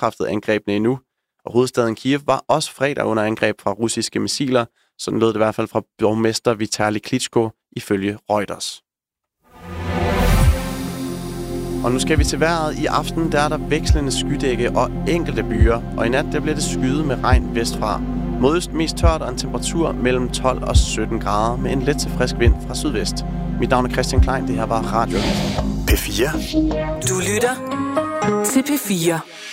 afkræftet angrebene endnu. Og hovedstaden Kiev var også fredag under angreb fra russiske missiler. Sådan lød det i hvert fald fra borgmester Vitali Klitschko ifølge Reuters. Og nu skal vi til vejret. I aften der er der vekslende skydække og enkelte byer. Og i nat der bliver det skyet med regn vestfra. Modøst mest tørt og en temperatur mellem 12 og 17 grader med en let til frisk vind fra sydvest. Mit navn er Christian Klein. Det her var Radio P4. Du lytter til P4.